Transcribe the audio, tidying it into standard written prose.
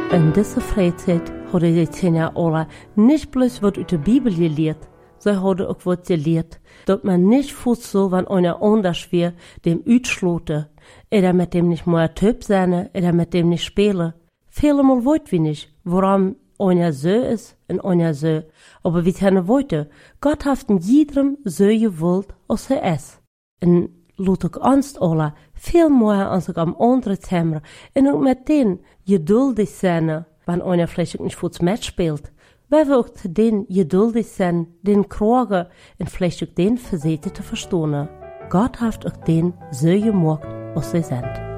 In dieser Freizeit hadden die 10 Jahre alle nicht bloß was aus der Bibel gelehrt, sie hadden auch was gelehrt, dass man nicht fuß so, wenn einer anders wär, dem utschloten, oder mit dem nicht mehr Typ sein, oder mit dem nicht spielen. Viele mal wollt wir nicht, warum einer so ist und einer so. Aber wir können wollte, Gott hat in jedem so gewollt, als er ist. Und laat ik ons alle veel meer als ik am andere Thema und auch mit denen geduldig sein, wenn einer vielleicht nicht für das Match spielt. Weil wir auch zu denen geduldig sein, den Kragen und vielleicht auch den Versäte zu verstehen. Gott hat auch den so gemacht, was sie sind.